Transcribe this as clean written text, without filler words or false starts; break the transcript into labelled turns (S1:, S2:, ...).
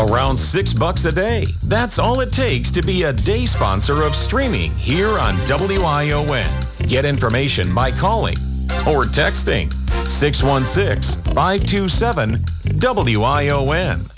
S1: Around $6 a day. That's all it takes to be a day sponsor of streaming here on WION. Get information by calling or texting 616-527-WION.